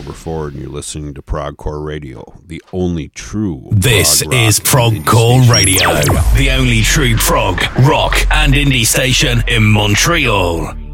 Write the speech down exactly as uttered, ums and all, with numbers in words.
October fourth, and you're listening to Progcore Radio, the only true This prog is Progcore Radio, the only true prog, rock, and indie station in Montreal.